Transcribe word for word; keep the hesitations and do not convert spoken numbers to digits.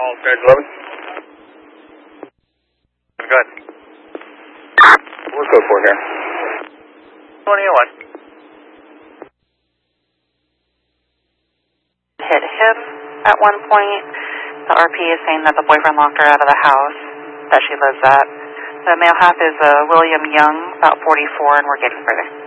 All Sarge eleven. Go ahead. What's code for here? twenty-one. Hit him at one point. The R P is saying that the boyfriend locked her out of the house that she lives at. The male half is uh, William Young, about forty-four, and we're getting further.